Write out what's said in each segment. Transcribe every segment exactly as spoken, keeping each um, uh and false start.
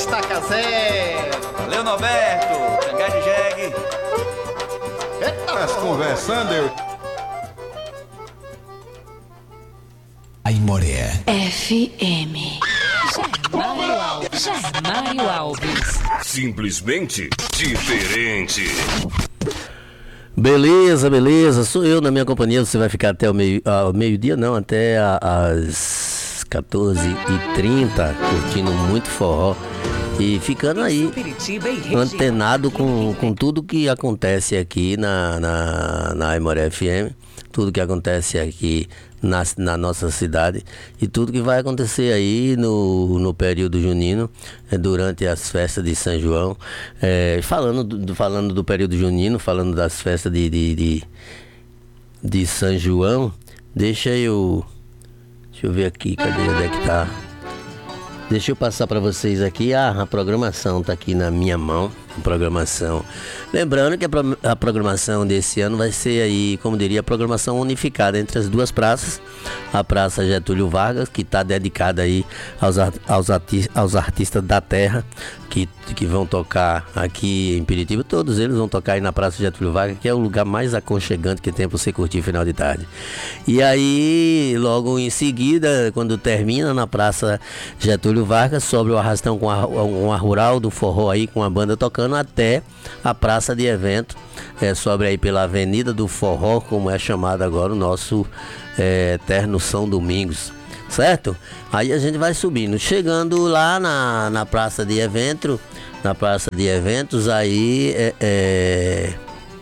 estaca zero. Valeu, Norberto. Cangai de jegue. Estás conversando, eu... Aimoré F M. Germário Alves. Germário Alves. Simplesmente diferente. Beleza, beleza. Sou eu na minha companhia. Você vai ficar até o meio, ao meio-dia, não, até a, às quatorze e trinta, curtindo muito forró. E ficando aí, antenado com, com tudo que acontece aqui na, na, na Aimoré F M, tudo que acontece aqui na, na nossa cidade e tudo que vai acontecer aí no, no período junino, é, durante as festas de São João. É, falando, do, falando do período junino, falando das festas de, de, de, de São João, deixa eu... Deixa eu ver aqui, cadê, onde é que tá? Deixa eu passar para vocês aqui, ah, a programação tá aqui na minha mão, a programação. Lembrando que a, pro, a programação desse ano vai ser aí, como diria, a programação unificada entre as duas praças. A Praça Getúlio Vargas, que está dedicada aí aos, aos, arti, aos artistas da terra, que, que vão tocar aqui em Piritiba. Todos eles vão tocar aí na Praça Getúlio Vargas, que é o lugar mais aconchegante que tem para você curtir final de tarde. E aí, logo em seguida, quando termina na Praça Getúlio Vargas, sobe o arrastão com a, uma rural do forró aí, com a banda tocando, até a praça de evento, é, sobe aí pela Avenida do Forró, como é chamado agora o nosso é, eterno São Domingos, certo? Aí a gente vai subindo, chegando lá na, na praça de evento, na praça de eventos, aí é, é,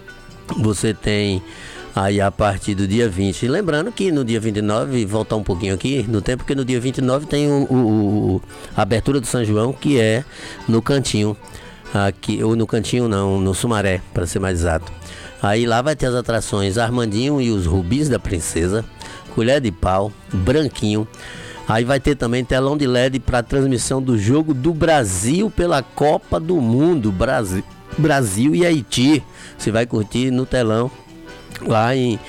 você tem aí a partir do dia vinte. E lembrando que no dia vinte e nove, voltar um pouquinho aqui no tempo, porque no dia vinte e nove tem o, o, o, a abertura do São João, que é no Cantinho, aqui, ou no Cantinho não, no Sumaré, para ser mais exato. Aí lá vai ter as atrações Armandinho e os Rubis da Princesa, Colher de Pau, Branquinho. Aí vai ter também telão de L E D para transmissão do jogo do Brasil pela Copa do Mundo, Brasil, Brasil e Haiti. Você vai curtir no telão lá em,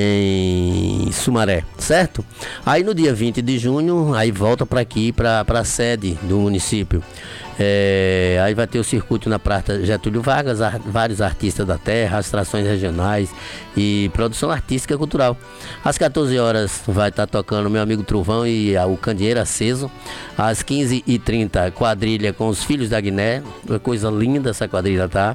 em Sumaré, certo? Aí no dia vinte de junho, aí volta para aqui, para a sede do município. É, aí vai ter o circuito na Praça Getúlio Vargas, ar, vários artistas da terra, as atrações regionais e produção artística e cultural. Às quatorze horas vai estar tá tocando meu amigo Trovão e a, o Candeeiro Aceso. Às quinze e trinta, quadrilha com os Filhos da Guiné, coisa linda essa quadrilha, tá?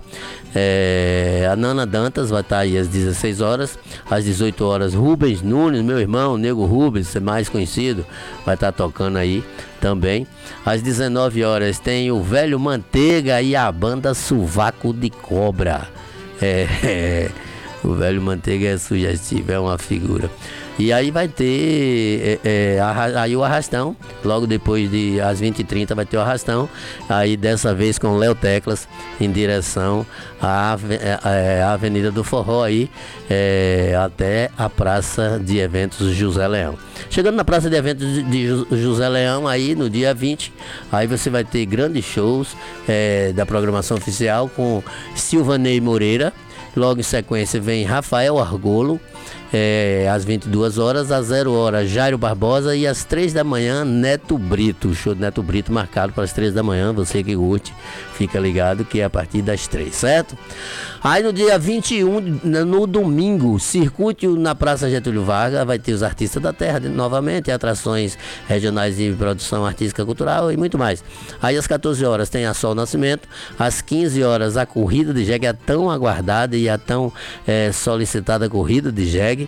É, a Nana Dantas vai estar tá aí às dezesseis horas. Às dezoito horas, Rubens Nunes, meu irmão, Nego Rubens, mais conhecido, vai estar tá tocando aí também. Às dezenove horas tem o Velho Manteiga e a banda Sovaco de Cobra. É, é, o Velho Manteiga é sugestivo, é uma figura. E aí vai ter é, é, aí o arrastão, logo depois de às vinte e trinta vai ter o arrastão, aí dessa vez com Léo Teclas em direção à, à Avenida do Forró aí, é, até a Praça de Eventos José Leão. Chegando na Praça de Eventos de José Leão aí no dia vinte, aí você vai ter grandes shows é, da programação oficial com Silvanei Moreira. Logo em sequência vem Rafael Argolo, é, às vinte e duas horas, às zero hora Jairo Barbosa e às três da manhã Neto Brito. O show de Neto Brito marcado para as três da manhã, você que curte, fica ligado que é a partir das três, certo? Aí no dia vinte e um, no domingo, circuito na Praça Getúlio Vargas, vai ter os artistas da terra novamente, atrações regionais de produção artística cultural e muito mais. Aí às quatorze horas tem a Sol Nascimento, às quinze horas a corrida de jegue, a tão aguardada e a tão é, solicitada corrida de jegue.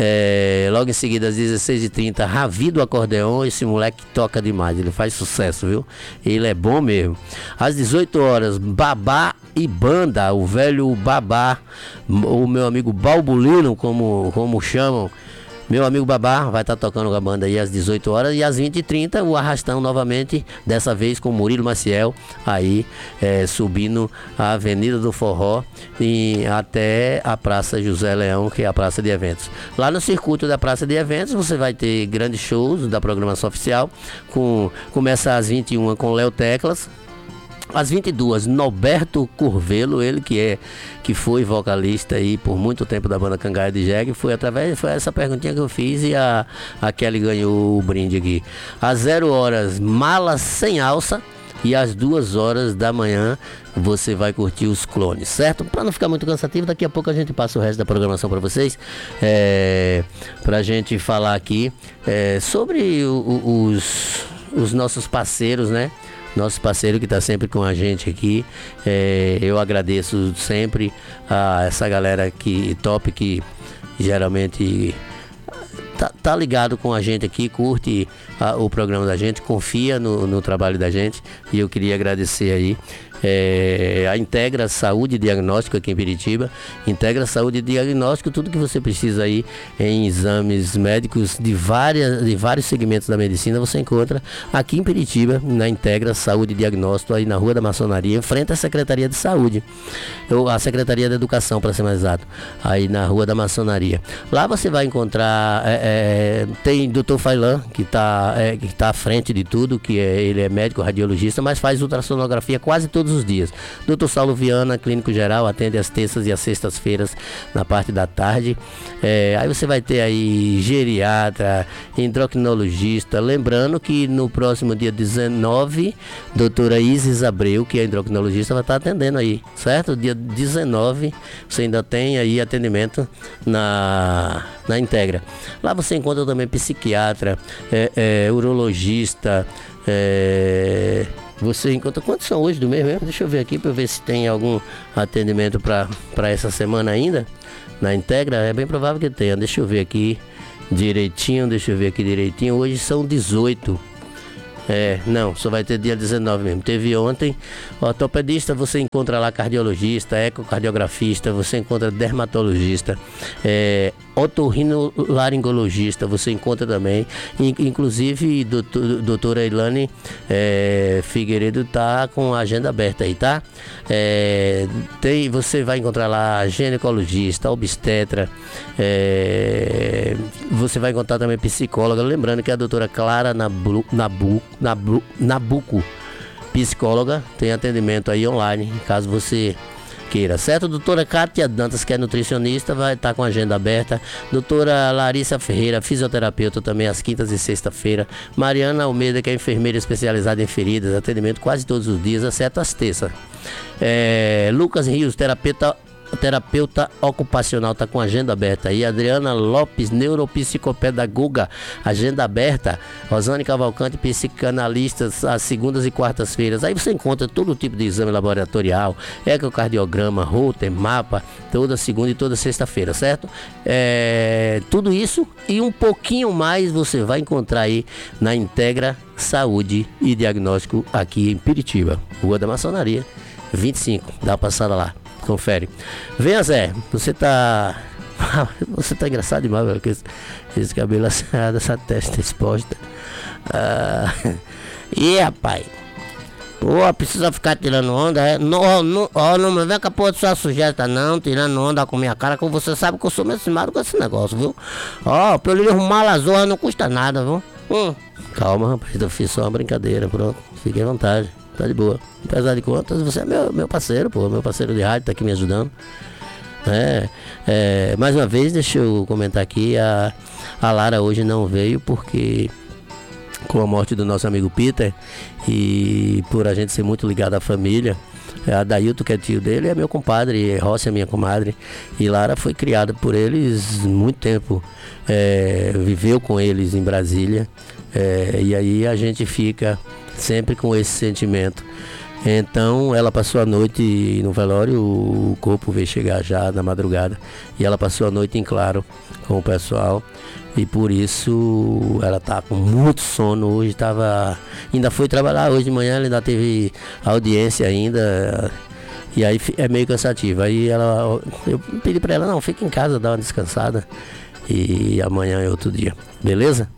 É, logo em seguida às dezesseis e trinta, Ravi do Acordeon. Esse moleque toca demais, ele faz sucesso, viu? Ele é bom mesmo. Às dezoito horas, Babá e Banda, o velho Babá, o meu amigo Balbulino, como, como chamam. Meu amigo Babá vai estar tá tocando com a banda aí às dezoito horas e às vinte e trinta o arrastão novamente, dessa vez com Murilo Maciel, aí é, subindo a Avenida do Forró e até a Praça José Leão, que é a Praça de Eventos. Lá no circuito da Praça de Eventos você vai ter grandes shows da programação oficial, com, começa às vinte e uma com Léo Teclas. Às vinte e duas, Norberto Curvelo, ele que é que foi vocalista aí por muito tempo da banda Cangaia de Jegue, foi através foi essa perguntinha que eu fiz e a, a Kelly ganhou o brinde aqui. Às zero horas, Mala Sem Alça. e às duas horas da manhã você vai curtir os clones, certo? Para não ficar muito cansativo, daqui a pouco a gente passa o resto da programação para vocês, é, para a gente falar aqui é, sobre o, o, os, os nossos parceiros, né? Nosso parceiro que está sempre com a gente aqui. É, eu agradeço sempre a essa galera que top, que geralmente tá, tá ligado com a gente aqui, curte a, o programa da gente, confia no, no trabalho da gente. E eu queria agradecer aí É, a Integra Saúde e Diagnóstico aqui em Piritiba. Integra Saúde e Diagnóstico, tudo que você precisa aí em exames médicos de, várias, de vários segmentos da medicina, você encontra aqui em Piritiba, na Integra Saúde e Diagnóstico, aí na Rua da Maçonaria, em frente à Secretaria de Saúde, ou a Secretaria da Educação, para ser mais exato, aí na Rua da Maçonaria. Lá você vai encontrar, é, é, tem doutor Failan, que está é, que tá à frente de tudo, que é, ele é médico radiologista, mas faz ultrassonografia quase todos os dias. doutor Saulo Viana, clínico geral, atende às terças e às sextas-feiras na parte da tarde. É, aí você vai ter aí geriatra, endocrinologista. Lembrando que no próximo dia dezenove, doutora Isis Abreu, que é endocrinologista, vai estar atendendo aí, certo? Dia dezenove, você ainda tem aí atendimento na, na Integra. Lá você encontra também psiquiatra, é, é, urologista, é... Você encontra, quantos são hoje do mês mesmo? Deixa eu ver aqui para ver se tem algum atendimento para essa semana ainda na Integra. É bem provável que tenha. Deixa eu ver aqui direitinho, deixa eu ver aqui direitinho. Hoje são dezoito. É, não, só vai ter dia dezenove mesmo. Teve ontem. Ortopedista, você encontra lá cardiologista, ecocardiografista, você encontra dermatologista, é, otorrinolaringologista, você encontra também. Inclusive, doutor, doutora Ilane é, Figueiredo tá com a agenda aberta aí, tá? É, tem, você vai encontrar lá ginecologista, obstetra, é, você vai encontrar também psicóloga. Lembrando que a doutora Clara Nabu, Nabu, Nabu, Nabuco, psicóloga, tem atendimento aí online, caso você queira, certo? Doutora Kátia Dantas, que é nutricionista, vai estar com a agenda aberta. Doutora Larissa Ferreira, fisioterapeuta, também às quintas e sexta-feira. Mariana Almeida, que é enfermeira especializada em feridas, atendimento quase todos os dias, exceto as terças. É, Lucas Rios, terapeuta terapeuta ocupacional, está com agenda aberta aí. Adriana Lopes, neuropsicopedagoga, agenda aberta. Rosane Cavalcante, psicanalistas, às segundas e quartas-feiras. Aí você encontra todo tipo de exame laboratorial, ecocardiograma, Holter, mapa, toda segunda e toda sexta-feira, certo? É, tudo isso e um pouquinho mais você vai encontrar aí na Integra Saúde e Diagnóstico aqui em Piritiba, Rua da Maçonaria vinte e cinco. Dá uma passada lá, confere. Venha, Zé, você tá você tá engraçado demais, velho, com esse, esse cabelo assanhado, essa testa exposta. Ah, e rapaz, pô, precisa ficar tirando onda, é? Não, não, ó, não me vem com a porra de sua sujeita não, tirando onda com minha cara, como você sabe que eu sou meio cismado com esse negócio, viu? Ó, pra eu lhe arrumar a zorra não custa nada, viu? Hum. Calma, rapaz, eu fiz só uma brincadeira, pronto, fique à vontade. Tá de boa. Apesar de contas, você é meu, meu parceiro, pô. Meu parceiro de rádio, tá aqui me ajudando. É, é, mais uma vez, deixa eu comentar aqui. A, a Lara hoje não veio porque, com a morte do nosso amigo Peter, e por a gente ser muito ligado à família, a Dailton, que é tio dele, é meu compadre, Rossi é minha comadre. E Lara foi criada por eles muito tempo. É, viveu com eles em Brasília. É, e aí a gente fica sempre com esse sentimento. Então ela passou a noite no velório, o corpo veio chegar já na madrugada, e ela passou a noite em claro com o pessoal, e por isso ela tá com muito sono hoje. Tava, ainda foi trabalhar hoje de manhã, ela ainda teve audiência ainda, e aí é meio cansativo. Aí ela, eu pedi para ela, não, fica em casa, dá uma descansada, e amanhã é outro dia, beleza?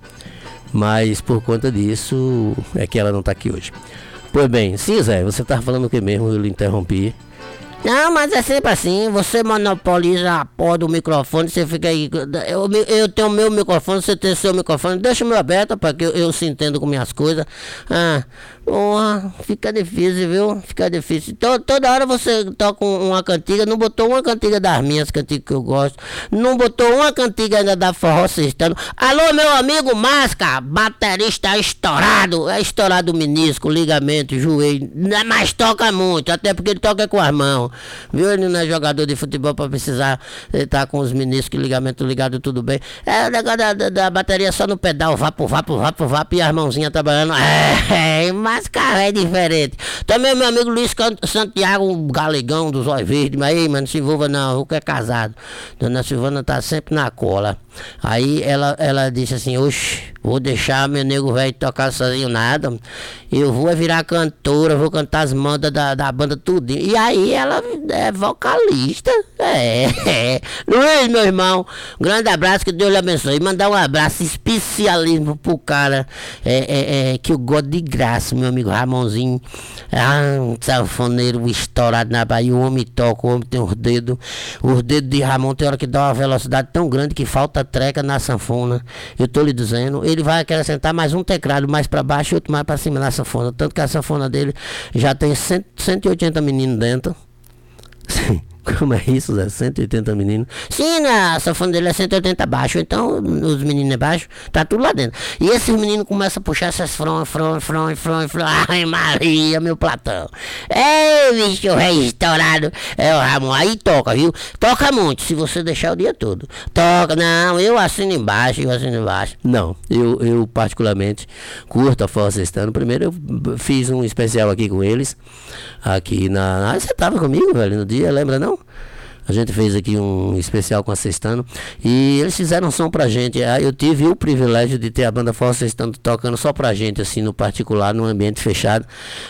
Mas por conta disso é que ela não está aqui hoje. Pois bem, sim, Zé, você estava falando o que mesmo? Eu lhe interrompi. Não, mas é sempre assim, você monopoliza a porra do microfone, você fica aí, eu, eu tenho o meu microfone, você tem o seu microfone, deixa o meu aberto para que eu, eu se entendo com minhas coisas. Ah, porra, fica difícil, viu? Fica difícil. Todo, toda hora você toca uma cantiga, não botou uma cantiga das minhas cantigas que eu gosto, não botou uma cantiga ainda da Forró Sertano. Alô, meu amigo Masca, baterista estourado, é estourado o menisco, ligamento, joelho, mas toca muito, até porque ele toca com as mãos. Viu? Ele não é jogador de futebol pra precisar estar com os meniscos e ligamento ligado, tudo bem. É o negócio da, da, da bateria só no pedal, vapo, vapo, vapo, vapo, e as mãozinhas trabalhando. É, é, mas cara, é diferente. Também meu amigo Luiz Santiago, um galegão dos olhos verdes, mas aí, mano, não se envolva não, o que é casado. Dona Silvana tá sempre na cola. Aí ela, ela disse assim, oxe, vou deixar meu nego velho tocar sozinho nada. Eu vou virar cantora, vou cantar as mandas da, da banda tudo. E aí ela é vocalista. É, é. Luiz, meu irmão, um grande abraço, que Deus lhe abençoe. E mandar um abraço especialismo pro cara é, é, é, que eu gosto de graça, meu amigo Ramonzinho. Ah, um sanfoneiro estourado na Bahia. O homem toca, o homem tem os dedos. Os dedos de Ramon tem hora que dá uma velocidade tão grande que falta treca na sanfona. Eu tô lhe dizendo, ele vai acrescentar mais um teclado mais pra baixo e outro mais pra cima na sanfona. Tanto que a sanfona dele já tem cento e oitenta meninos dentro. Como é isso, Zé? cento e oitenta meninos? Sim, a sanfona dele é cento e oitenta baixo, então os meninos é baixo, tá tudo lá dentro. E esses meninos começam a puxar essas fron, fron, fron, fron, fron. Ai, Maria, meu Platão. Ei, bicho, é estourado. É o Ramon, aí toca, viu? Toca muito, se você deixar o dia todo. Toca, não, eu assino embaixo, eu assino embaixo. Não, eu, eu particularmente curto a Forró Sertano. Primeiro eu fiz um especial aqui com eles, aqui na... Ah, você tava comigo, velho, no dia, lembra não? A gente fez aqui um especial com a Sertano e eles fizeram um som pra gente. Eu tive o privilégio de ter a banda Forró Sertano tocando só pra gente, assim, no particular, num ambiente fechado,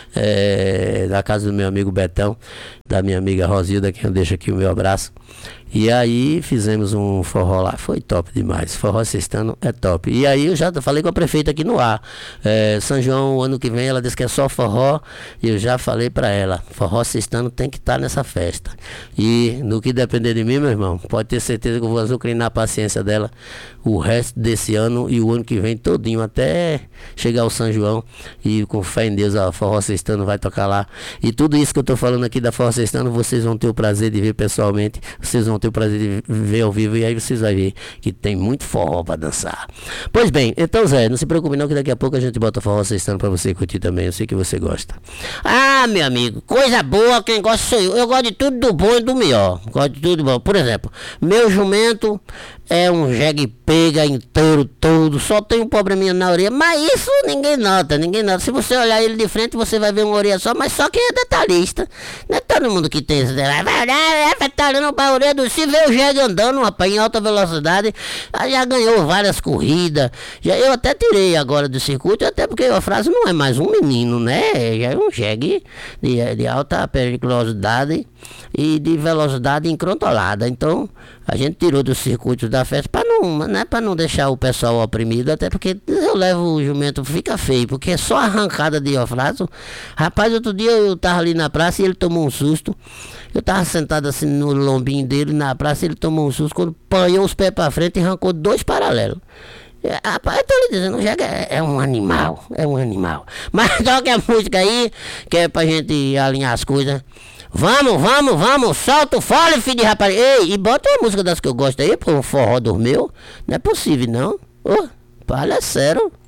é, da casa do meu amigo Betão, da minha amiga Rosilda, que eu deixo aqui o meu abraço. E aí fizemos um forró lá, foi top demais, Forró Sertano é top. E aí eu já falei com a prefeita aqui no ar, é, São João, ano que vem, ela disse que é só forró, e eu já falei pra ela, Forró Sertano tem que estar nessa festa. E no que depender de mim, meu irmão, pode ter certeza que eu vou azucrinar a paciência dela o resto desse ano e o ano que vem todinho, até chegar o São João, e com fé em Deus a Forró Sertano vai tocar lá. E tudo isso que eu tô falando aqui da Forró Sertano, vocês vão ter o prazer de ver pessoalmente, vocês vão ter o prazer de ver ao vivo, e aí vocês vão ver que tem muito forró pra dançar. Pois bem, então Zé, não se preocupe não, que daqui a pouco a gente bota Forró Sertano pra você curtir também, eu sei que você gosta. Ah, meu amigo, coisa boa, quem gosta sou eu. Eu gosto de tudo do bom e do melhor, gosto de tudo bom. Por exemplo, meu jumento é um jegue pega inteiro todo, só tem um probleminha na orelha, mas isso ninguém nota, ninguém nota. Se você olhar ele de frente, você vai ver uma orelha só, mas só quem é detalhista. Não é todo mundo que tem isso. Vai olhar, vai estar olhando pra orelha do... Se vê o jegue andando, rapaz, em alta velocidade, já ganhou várias corridas. Já, eu até tirei agora do circuito, até porque a frase não é mais um menino, né? Já é um jegue de, de alta periculosidade e de velocidade incontrolada. Então, a gente tirou dos circuitos da festa para não, né, para não deixar o pessoal oprimido, até porque eu levo o jumento, fica feio, porque é só arrancada de ofraso. Rapaz, outro dia eu tava ali na praça e ele tomou um susto. Eu tava sentado assim no lombinho dele na praça, ele tomou um susto, quando panhou os pés para frente e arrancou dois paralelos. Rapaz, eu tô lhe dizendo, o jegue é, é um animal, é um animal. Mas toca a música aí, que é pra gente alinhar as coisas. Vamos, vamos, vamos, solta o fole, filho de rapaz. Ei, e bota uma música das que eu gosto aí, pô, um forró dos meus. Não é possível, não. Ô, oh, fala sério.